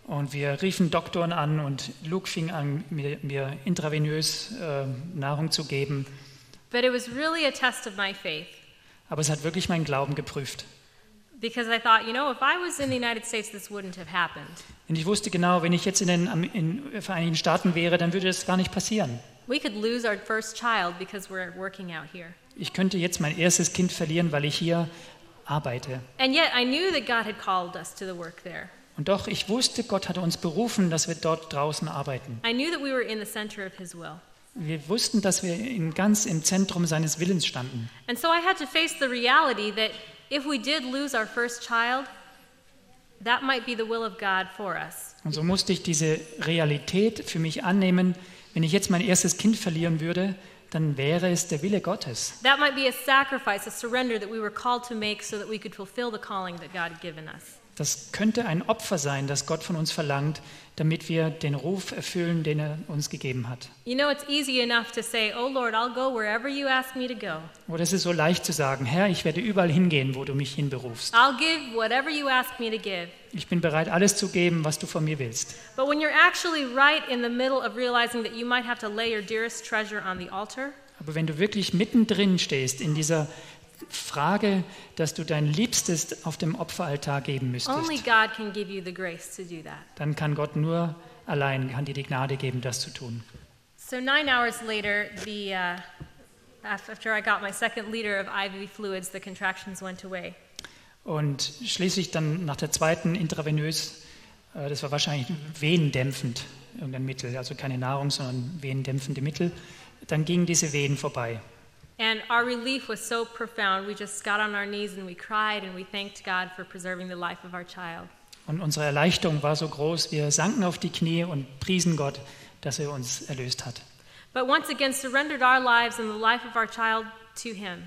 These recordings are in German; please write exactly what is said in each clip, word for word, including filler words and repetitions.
Und wir riefen Doktoren an und Luke fing an, mir, mir intravenös äh, Nahrung zu geben. But it was really a test of my faith. Aber es hat wirklich meinen Glauben geprüft. Because I thought, you know, if I was in the United States, this wouldn't have happened. Und ich wusste genau, wenn ich jetzt in den, in den Vereinigten Staaten wäre, dann würde das gar nicht passieren. We could lose our first child because we're working out here. Ich könnte jetzt mein erstes Kind verlieren, weil ich hier arbeite. And yet I knew that God had called us to the work there. Und doch, ich wusste, Gott hatte uns berufen, dass wir dort draußen arbeiten. I knew that we were in the center of His will. Wir wussten, dass wir in, ganz im Zentrum seines Willens standen. And so I had to face the reality that if we did lose our first child, that might be the will of God for us. Und so musste ich diese Realität für mich annehmen. Wenn ich jetzt mein erstes Kind verlieren würde, dann wäre es der Wille Gottes. That might be a sacrifice, a surrender that we were called to make so that we could fulfill the calling that God had given us. Das könnte ein Opfer sein, das Gott von uns verlangt, damit wir den Ruf erfüllen, den er uns gegeben hat. You know, it's easy enough to say, "Oh Lord, I'll go wherever you ask me to go. Oder es ist so leicht zu sagen, Herr, ich werde überall hingehen, wo du mich hinberufst. I'll give whatever you ask me to give." Ich bin bereit, alles zu geben, was du von mir willst. But when you're actually right in the middle of realizing that you might have to lay your dearest treasure on the altar, Aber wenn du wirklich mittendrin stehst in dieser Frage, dass du dein Liebstes auf dem Opferaltar geben müsstest, only God can give you the grace to do that. dann kann Gott nur allein, kann dir die Gnade geben, das zu tun. So nine hours later, the uh, after I got my second liter of I V fluids, the contractions went away. Und schließlich dann nach der zweiten intravenös, äh, das war wahrscheinlich wehendämpfend, irgendein Mittel, also keine Nahrung, sondern wehendämpfende Mittel, dann gingen diese Wehen vorbei. And our relief was so profound. We just got on our knees and we cried and we thanked God for preserving the life of our child. Und unsere Erleichterung war so groß, wir sanken auf die Knie und priesen Gott, dass er uns erlöst hat. But once again surrendered our lives and the life of our child to Him.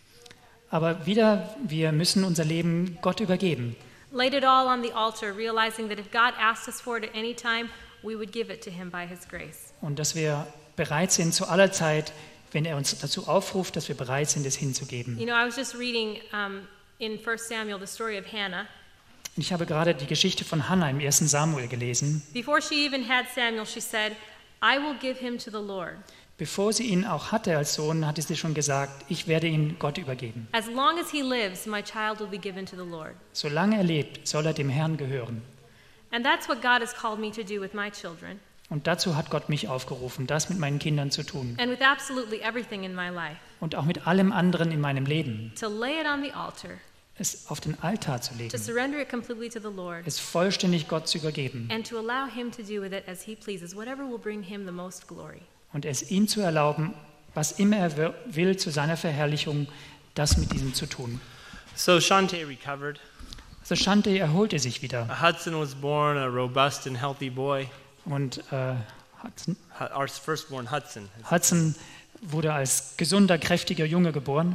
Aber wieder, wir müssen unser Leben Gott übergeben. Laid it all on the altar, realizing that if God asked us for it at any time, we would give it to Him by His grace. Und dass wir bereit sind zu aller Zeit, wenn er uns dazu aufruft, dass wir bereit sind, es hinzugeben. You know, I was just reading um, in First Samuel the story of Hannah. Ich habe gerade die Geschichte von Hannah im ersten Samuel gelesen. Before she even had Samuel, she said, "I will give him to the Lord. Bevor sie ihn auch hatte als Sohn, hatte sie schon gesagt, ich werde ihn Gott übergeben. As long as he lives, my child will be given to the Lord." Solange er lebt, soll er dem Herrn gehören. And that's what God has called me to do with my children. Und dazu hat Gott mich aufgerufen, das mit meinen Kindern zu tun. And with absolutely everything in my life. Und auch mit allem anderen in meinem Leben. To lay it on the altar. Es auf den Altar zu legen. To surrender it completely to the Lord. Es vollständig Gott zu übergeben. And to allow him to do with it as he pleases, whatever will bring him the most glory. Und es ihm zu erlauben, was immer er will zu seiner Verherrlichung, das mit diesem zu tun. So Shante recovered. Also Shante erholte sich wieder. Hudson was born a robust and healthy boy. Und äh, Hudson, Our firstborn Hudson. Hudson wurde als gesunder, kräftiger Junge geboren.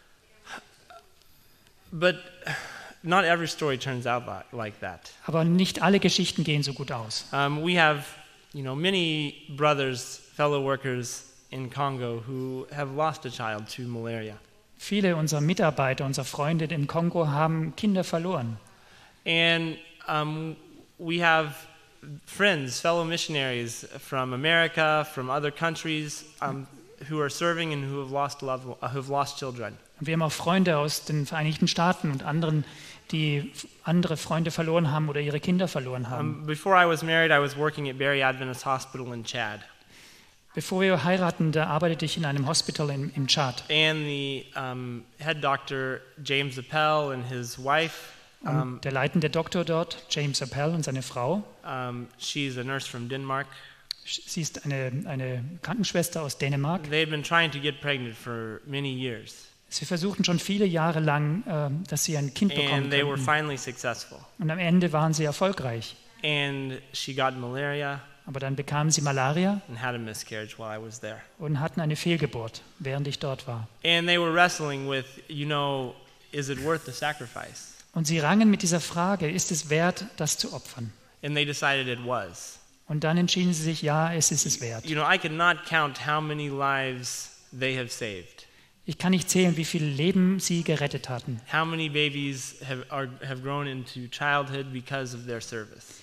But not every story turns out like that. Aber nicht alle Geschichten gehen so gut aus. Um, we have, you know, many brothers, fellow workers in Congo who have lost a child to malaria. Viele unserer Mitarbeiter, unserer Freunde im Kongo haben Kinder verloren. And um, we have friends, fellow missionaries from America, from other countries, um, who are serving and who have lost loved, uh, who have lost children. Und wir haben auch Freunde aus den Vereinigten Staaten und anderen, die andere Freunde verloren haben oder ihre Kinder verloren haben. Um, before I was married, I was working at Barry Adventist Hospital in Chad. Bevor wir heiraten, da arbeitete ich in einem Hospital im, im Tschad. And the um, head doctor, James Appel, and his wife. Um, der leitende Doktor dort, James Appel, und seine Frau. Um, she's a nurse from Denmark. Sie ist eine, eine Krankenschwester aus Dänemark. They had been trying to get pregnant for many years. Sie versuchten schon viele Jahre lang, äh, dass sie ein Kind bekommen And they were könnten. finally successful. Und am Ende waren sie erfolgreich. And she got malaria. Aber dann bekamen sie Malaria and had a miscarriage while I was there. und hatten eine Fehlgeburt, während ich dort war. And they were wrestling with, you know, is it worth the sacrifice? Und sie rangen mit dieser Frage, ist es wert, das zu opfern? And they decided it was. Und dann entschieden sie sich, ja, es ist es wert. You know, I could not count how many lives they have saved. Ich kann nicht zählen, wie viele Leben sie gerettet hatten. How many babies have, are, have grown into childhood because of their service.